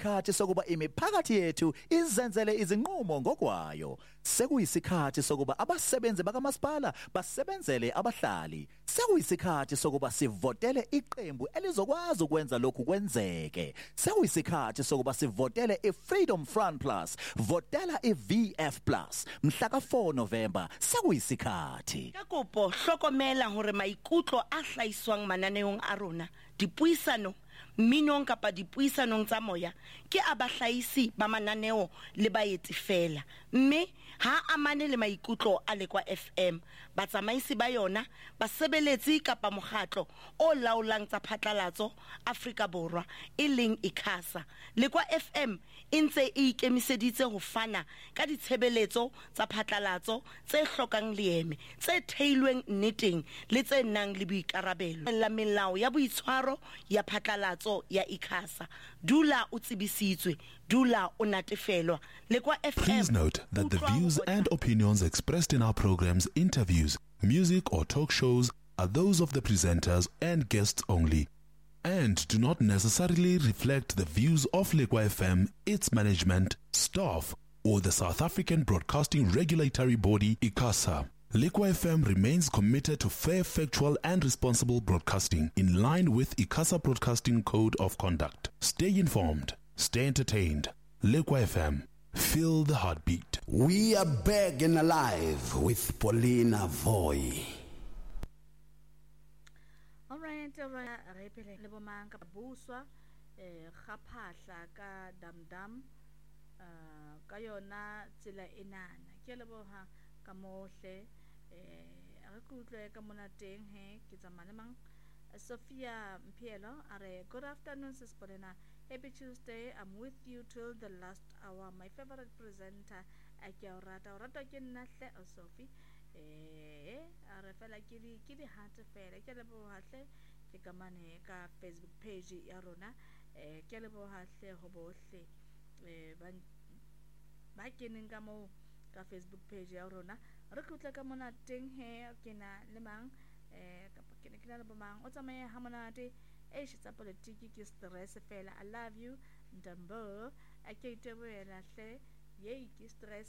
Sekuyisikhathi sokuba imiphakathi yethu izenzele izinqumo ngokwayo. Sekuyisikhathi sokuba abasebenzi bakamasipala basebenzele abahlali. Sekuyisikhathi sokuba sivotele iqembu elizokwazi ukwenza lokhu kwenzeke. Sekuyisikhathi sokuba sivotele iFreedom Front Plus, votela iVF Plus. Mhla ka-4 November sekuyisikhathi. Ka kopo hlokomela hore maikutlo a hlahiswang mananeong a rona, dipuisano minong kapa dipuisanong tsa moya ke abahlaisi ba mananeo le baetsi fela, mme ha amane le maikutlo a Lekwa FM. Batsamaisi ba yona basebeletsi kapa mokgatlo o laolang tsa phatlalatso Afrika Borwa e leng ICASA. Lekwa FM e ntse e ikemiseditse ho fana ka ditshebeletso tsa phatlalatso tse hlokang leeme, tse theilweng nneteng le tse nang le boikarabelo. La melao ya boitshwaro ya phatlalatso ya ICASA. Dula o tsebisitswe, dula o natefelwa. Lekwa FM. Please note that the views and opinions expressed in our programs, interviews, music or talk shows are those of the presenters and guests only, and do not necessarily reflect the views of Lekwa FM, its management, staff, or the South African Broadcasting Regulatory Body, ICASA. Lekwa FM remains committed to fair, factual, and responsible broadcasting in line with ICASA Broadcasting Code of Conduct. Stay informed, stay entertained. Lekwa FM, feel the heartbeat. We are back and alive with Paulina Voy. All right, re pele le bomang ka buswa gaphatla ka damdam ka yona tsela enana ke le boha ka mohle re kutlwe ka mona teng he ke tsamana mang Sophia Mpielo are good afternoon sis Paulina. Happy Tuesday. I'm with you till the last hour. My favorite presenter Orata ke nna hle Sophie are fela ke di hate fela ke le boha hle ke ka mane ka Facebook page ya rona ke le boha hle ho bohle ba keneng ka mo ka Facebook page ya rona re kutlwa ka mona teng he ke na le mang ke ne ke na le bomang o tsamaye ha monate e shitsa politiki ke stress fela. I love you Ndambo ke iteboela hle ye ke stress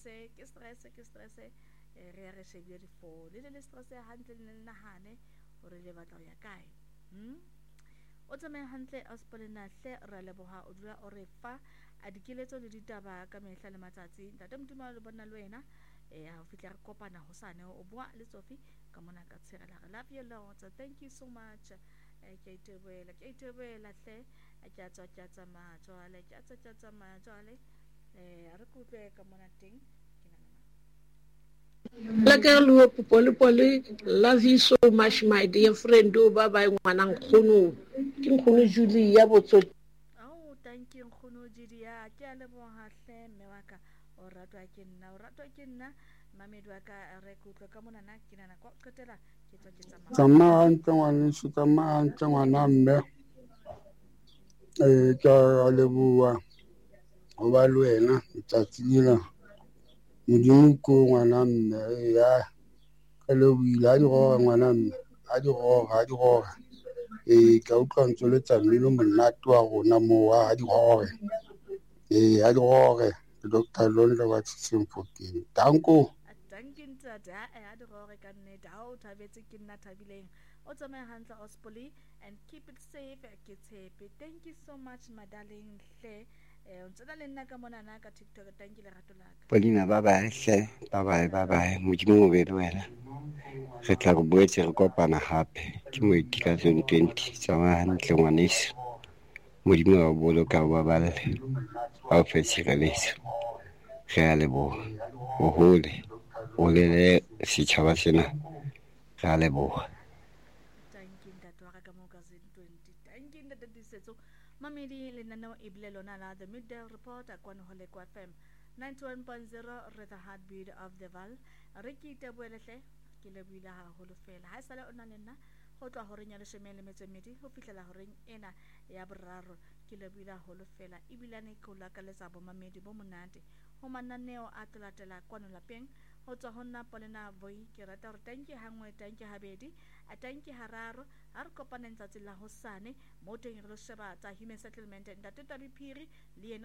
re re shebile di fo le stress hantle le nahane hore le batla ya kae o tsamaye hantle Paulina hle ra leboha o dula o re fa a dikeletso le ditaba ka mehla le matsatsi. Ntate Modimo le bona le wena ha o fitla re kopana ho sane o bua le Sophie ka mona ka tshegela. I love you Lord, so thank you so much. Ke iteboela hle ke tsa majwale re kutlwe ka mona teng ke Poli, love you so much, my dear friend. Do bye bye, ngwanang khono. Ke nkgono Julie ya botso. Oh, thank you nkgono Julia. Ke a leboha hle mme wa ka. O ratwa ke nna mamedi wa ka re kutlwe ka mona na ke nana kwa qetela ke tswa ke tsamaya hantle ngwana mme ke a leboha ho ba le wena letsatsi lena. Modimo ko ngwana mme ya ka lebohile ha di roga ngwana mme ha di roga ka utlwa ntse le tsamile monate wa rona mo ha di roge ha di roge Dr. Londo wa Tsimfokeng. Danko Dankin tada ha di roge ka nne da o thabetse ke nna thabileng o tsamaya hantle Ospoli and keep it safe ke tshepe. Thank you so much my darling hle o tsela le nna ka mona na ka TikTok. Thank you le rato la ka Paulina bye bye Modimo mo be le wena re tla go boetse re kopana hape ke mo 2020 tsamaya hantle ngwaneso Modimo wa boloka ba balle ba o fetshireletso re a leboha o hole o le setjhaba sena re a leboha. Thank you ntate wa ka mo ka 2020. Thank you ntate disetso mamedi le nana e bile lona la the midday report a kwana ho Lekwa FM 91.0 re the heartbeat of the val re ke iteboele hle ke le buile ha ho lo fela ha sala ona le nna go tla hore nya le shemele metsemedi go fihlela hore ena ya boraro ke le buile ho lo fela e bilane go la ka letsa bo mamedi bo monate ho mananeo a tlatela kwana lapeng ho tswa ho nna Paulina Voy. Ke rata hore thank you hangwe thank you habedi a thank you hararo ha re kopaneng tsatsing la hosane mo teng re lo sheba tsa human settlement ntate Tabiphiri le